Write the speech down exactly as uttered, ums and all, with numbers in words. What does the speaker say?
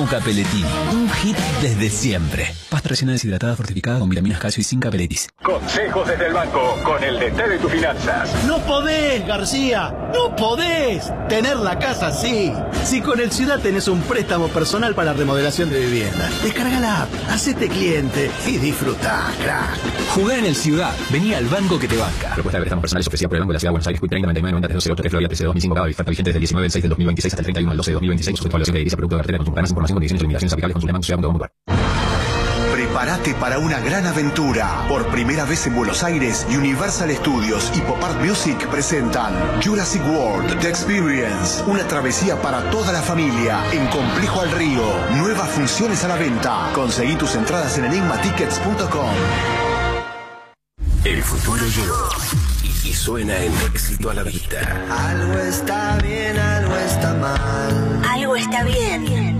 Amo Capellettini, un hit desde siempre. Pasta rellena deshidratada fortificada con vitaminas, calcio y sin capeletis. Consejos desde el banco, con el D T de tus finanzas. No podés, García, no podés tener la casa así. Si con el Ciudad tenés un préstamo personal para remodelación de vivienda, descarga la app, hacete cliente y disfrutá, crack. Jugá en el Ciudad, vení al banco que te banca. Propuesta de préstamos personales ofrecida por el Banco de la Ciudad de Buenos Aires, Q treinta noventa y nueve noventa tres cero tres Florida T C dos mil cinco, cada oferta vigente desde el diecinueve del seis del dos mil veintiséis hasta el treinta y uno del doce del dos mil veintiséis, sujeto a evaluación de edilicia, producto de cartera de consumo. Para más información, condiciones y limitaciones aplicables, consulta banco ciudad punto com punto ar. Prepárate para una gran aventura. Por primera vez en Buenos Aires, Universal Studios y Pop Art Music presentan Jurassic World The Experience, una travesía para toda la familia en Complejo al Río. Nuevas funciones a la venta. Conseguí tus entradas en enigma tickets punto com. El futuro llegó y suena en Éxito a la Vista. Algo está bien, algo está mal. Algo está bien.